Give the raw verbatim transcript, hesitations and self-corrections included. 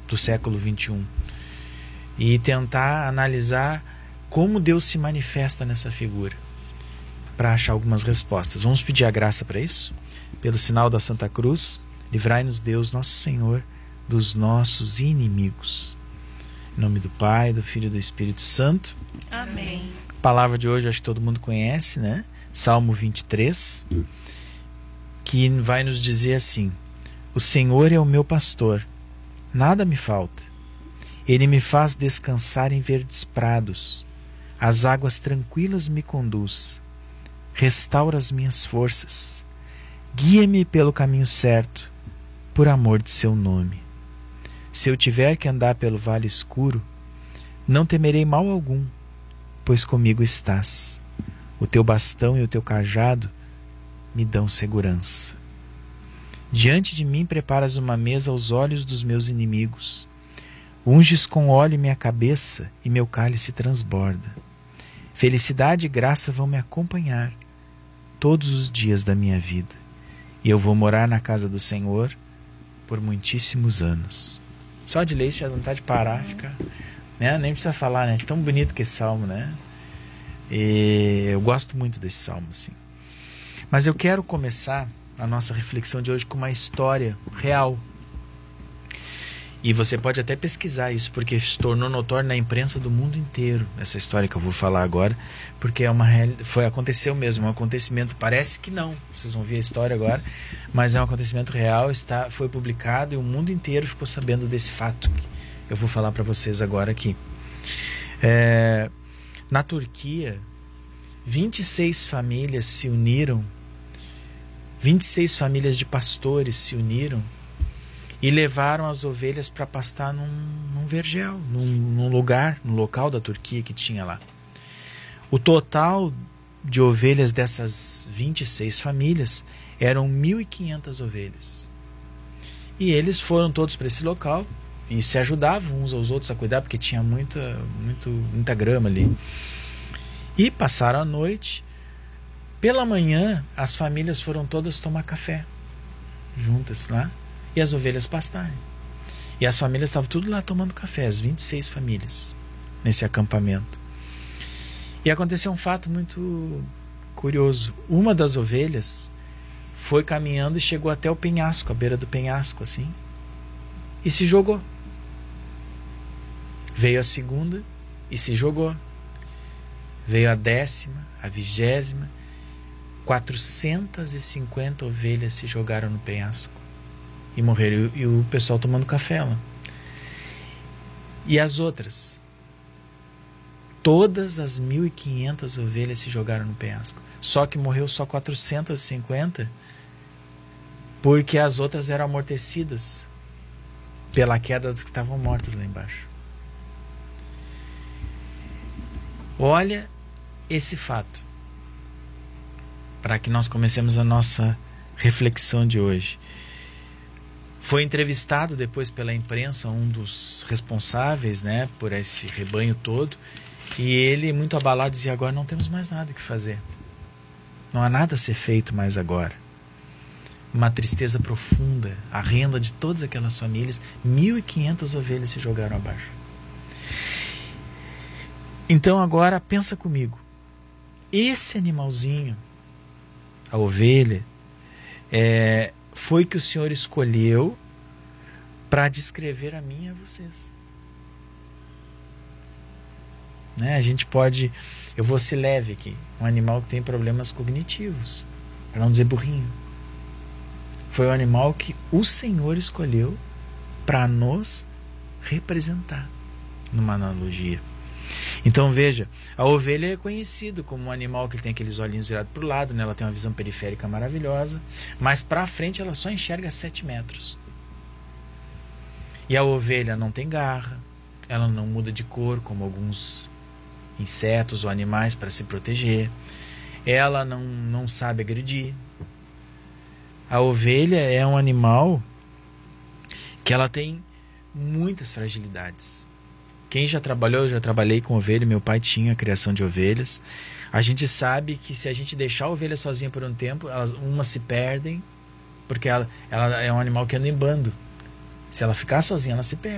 do século vinte e um e tentar analisar como Deus se manifesta nessa figura, para achar algumas respostas. Vamos pedir a graça para isso? Pelo sinal da Santa Cruz, livrai-nos Deus, nosso Senhor, dos nossos inimigos. Em nome do Pai, do Filho e do Espírito Santo. Amém. A palavra de hoje acho que todo mundo conhece, né? Salmo vinte e três, que vai nos dizer assim: o Senhor é o meu pastor, nada me falta. Ele me faz descansar em verdes prados, as águas tranquilas me conduz, restaura as minhas forças, guia-me pelo caminho certo, por amor de seu nome. Se eu tiver que andar pelo vale escuro, não temerei mal algum, pois comigo estás. O teu bastão e o teu cajado me dão segurança. Diante de mim preparas uma mesa aos olhos dos meus inimigos. Unges com óleo minha cabeça e meu cálice transborda. Felicidade e graça vão me acompanhar todos os dias da minha vida, e eu vou morar na casa do Senhor por muitíssimos anos. Só de ler, já dá vontade de parar, ficar, né? Nem precisa falar, né? É tão bonito que esse salmo, né? E eu gosto muito desse salmo, sim. Mas eu quero começar a nossa reflexão de hoje com uma história real. E você pode até pesquisar isso, porque se tornou notório na imprensa do mundo inteiro, essa história que eu vou falar agora, porque é uma foi aconteceu mesmo, um acontecimento, parece que não, vocês vão ver a história agora, mas é um acontecimento real, está, foi publicado e o mundo inteiro ficou sabendo desse fato que eu vou falar para vocês agora aqui. É, na Turquia, vinte e seis famílias se uniram, vinte e seis famílias de pastores se uniram e levaram as ovelhas para pastar num, num vergel, num, num lugar, num local da Turquia que tinha lá. O total de ovelhas dessas vinte e seis famílias eram mil e quinhentas ovelhas. E eles foram todos para esse local e se ajudavam uns aos outros a cuidar, porque tinha muita, muito, muita grama ali. E passaram a noite. Pela manhã, as famílias foram todas tomar café juntas lá, e as ovelhas pastarem. E as famílias estavam tudo lá tomando café, as vinte e seis famílias, nesse acampamento. E aconteceu um fato muito curioso. Uma das ovelhas foi caminhando e chegou até o penhasco, à beira do penhasco, assim, e se jogou. Veio a segunda e se jogou. Veio a décima, a vigésima. quatrocentas e cinquenta ovelhas se jogaram no penhasco e morreram, e o pessoal tomando café lá. E as outras, todas as mil e quinhentas ovelhas se jogaram no penhasco, só que morreu só quatrocentas e cinquenta, porque as outras eram amortecidas pela queda das que estavam mortas lá embaixo. Olha esse fato, para que nós comecemos a nossa reflexão de hoje. Foi entrevistado depois pela imprensa um dos responsáveis, né, por esse rebanho todo, e ele, muito abalado, dizia: agora não temos mais nada que fazer, não há nada a ser feito mais agora. Uma tristeza profunda, a renda de todas aquelas famílias, mil e quinhentas ovelhas se jogaram abaixo. Então agora pensa comigo, esse animalzinho, a ovelha, é, foi que o Senhor escolheu para descrever a mim e a vocês. Né? A gente pode, eu vou ser leve aqui, um animal que tem problemas cognitivos, para não dizer burrinho. Foi o animal que o Senhor escolheu para nos representar, numa analogia. Então veja, a ovelha é conhecido como um animal que tem aqueles olhinhos virados para o lado, né? Ela tem uma visão periférica maravilhosa, mas para frente ela só enxerga sete metros. E a ovelha não tem garra, ela não muda de cor como alguns insetos ou animais para se proteger, ela não, não sabe agredir. A ovelha é um animal que ela tem muitas fragilidades. Quem já trabalhou, eu já trabalhei com ovelha, meu pai tinha a criação de ovelhas. A gente sabe que se a gente deixar a ovelha sozinha por um tempo, elas, umas se perdem, porque ela, ela é um animal que anda em bando. Se ela ficar sozinha, ela se perde.